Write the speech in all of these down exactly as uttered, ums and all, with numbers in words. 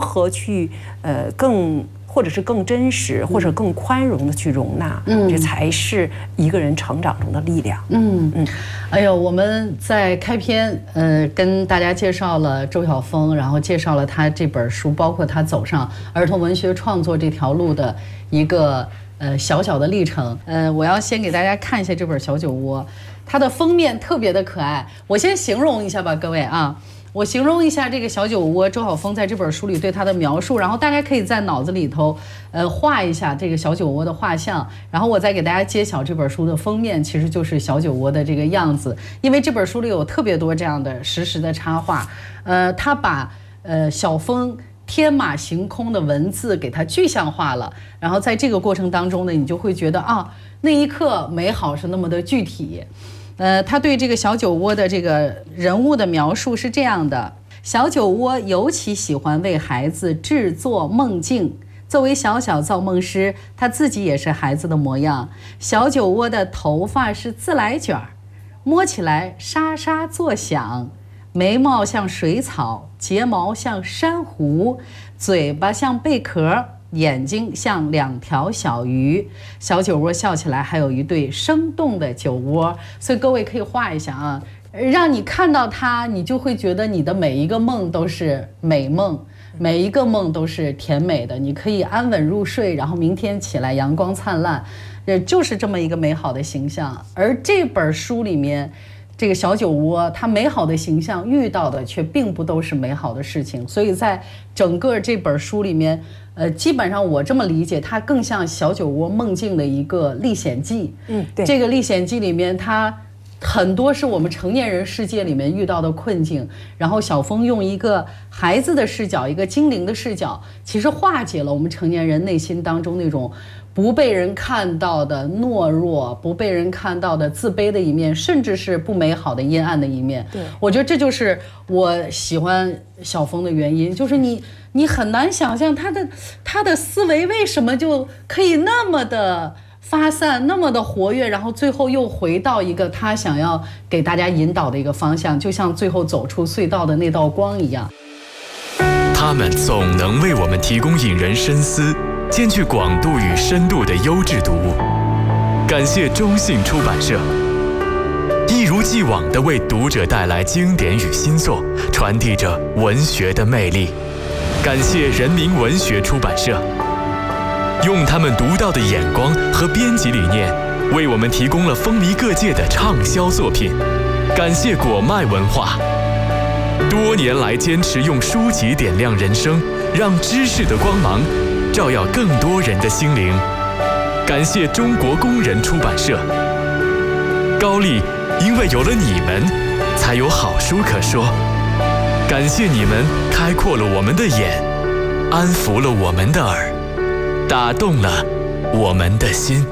何去呃更。或者是更真实，或者更宽容的去容纳，嗯，这才是一个人成长中的力量。 嗯嗯，哎呦，我们在开篇呃跟大家介绍了周晓峰，然后介绍了他这本书，包括他走上儿童文学创作这条路的一个呃小小的历程。呃，我要先给大家看一下这本《小酒窝》，它的封面特别的可爱。我先形容一下吧，各位啊。我形容一下这个小酒窝，周晓峰在这本书里对他的描述，然后大家可以在脑子里头，呃，画一下这个小酒窝的画像，然后我再给大家揭晓这本书的封面，其实就是小酒窝的这个样子。因为这本书里有特别多这样的实时的插画，呃，他把呃小峰天马行空的文字给它具象化了，然后在这个过程当中呢，你就会觉得啊，那一刻美好是那么的具体。呃，他对这个小酒窝的这个人物的描述是这样的：小酒窝尤其喜欢为孩子制作梦境。作为小小造梦师，他自己也是孩子的模样。小酒窝的头发是自来卷儿，摸起来沙沙作响，眉毛像水草，睫毛像珊瑚，嘴巴像贝壳，眼睛像两条小鱼，小酒窝笑起来还有一对生动的酒窝。所以各位可以画一下啊，让你看到它，你就会觉得你的每一个梦都是美梦，每一个梦都是甜美的，你可以安稳入睡，然后明天起来阳光灿烂，也就是这么一个美好的形象。而这本书里面这个小酒窝，它美好的形象遇到的却并不都是美好的事情，所以在整个这本书里面，呃，基本上我这么理解，它更像小酒窝梦境的一个历险记。 嗯，对， 这个历险记里面，它很多是我们成年人世界里面遇到的困境，然后小峰用一个孩子的视角，一个精灵的视角，其实化解了我们成年人内心当中那种不被人看到的懦弱，不被人看到的自卑的一面，甚至是不美好的阴暗的一面。 对， 我觉得这就是我喜欢小峰的原因，就是你你很难想象他的他的思维为什么就可以那么的发散，那么的活跃，然后最后又回到一个他想要给大家引导的一个方向，就像最后走出隧道的那道光一样。 他们总能为我们提供引人深思、兼具广度与深度的优质读物。感谢中信出版社，一如既往地为读者带来经典与新作，传递着文学的魅力。感谢人民文学出版社，用他们独到的眼光和编辑理念，为我们提供了风靡各界的畅销作品。感谢果麦文化，多年来坚持用书籍点亮人生，让知识的光芒照耀更多人的心灵。感谢中国工人出版社，高丽因为有了你们，才有好书可说。感谢你们开阔了我们的眼，安抚了我们的耳，打动了我们的心。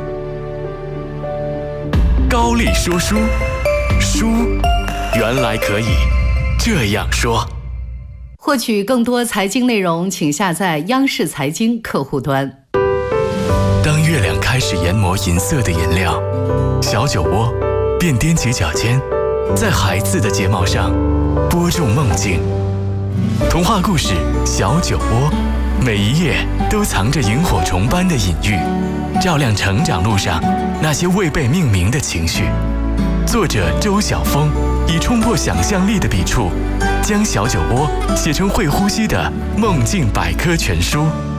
高丽说书，书原来可以这样说。 获取更多财经内容，请下载央视财经客户端。 当月亮开始研磨银色的颜料，小酒窝便踮起脚尖，在孩子的睫毛上播种梦境。童话故事《小酒窝》，每一页都藏着萤火虫般的隐喻，照亮成长路上那些未被命名的情绪。作者周晓峰以冲破想象力的笔触，将小酒窝写成会呼吸的梦境百科全书。